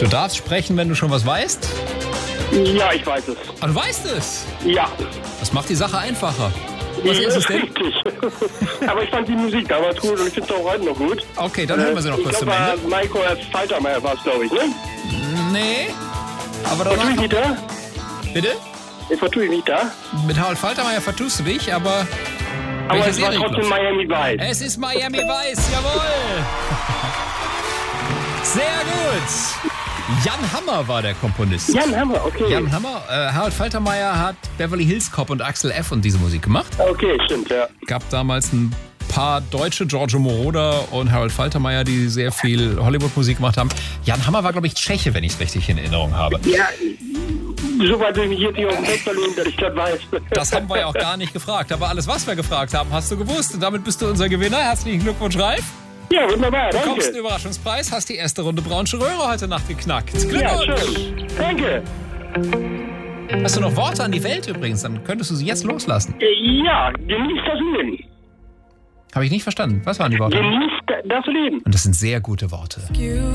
Du darfst sprechen, wenn du schon was weißt. Ja, ich weiß es. Ah, du weißt es. Ja. Das macht die Sache einfacher. Was ist es denn? Richtig. Aber ich fand die Musik damals gut und ich finde es auch heute noch gut. Okay, dann hören wir sie noch kurz zum Ende. Michael Faltermeier war es, glaube ich, ne? Nee. Aber Vertue ich danach... nicht da? Bitte? Ich vertue ich nicht da. Mit Harold Faltermeier vertust du dich, aber... Aber welche es war Serie trotzdem glaubst du? Miami Vice. Es ist Miami Vice, jawohl! Sehr gut! Jan Hammer war der Komponist. Jan Hammer, okay. Jan Hammer. Harold Faltermeier hat Beverly Hills Cop und Axel F. und diese Musik gemacht. Okay, stimmt, ja. Gab damals ein paar Deutsche, Giorgio Moroder und Harold Faltermeier, die sehr viel Hollywood-Musik gemacht haben. Jan Hammer war, glaube ich, Tscheche, wenn ich es richtig in Erinnerung habe. Ja, so weit bin ich jetzt nicht auf dem Weg verloren, dass ich das weiß. Das haben wir ja auch gar nicht gefragt. Aber alles, was wir gefragt haben, hast du gewusst. Und damit bist du unser Gewinner. Herzlichen Glückwunsch, Ralf. Ja, wunderbar, Du bekommst einen danke. Überraschungspreis, hast die erste Runde Braunsche Röhre heute Nacht geknackt. Ja, Glückwunsch! schön. Danke. Hast du noch Worte an die Welt übrigens? Dann könntest du sie jetzt loslassen. Ja, genießt das Leben. Habe ich nicht verstanden. Was waren die Worte? Genießt das Leben. Und das sind sehr gute Worte.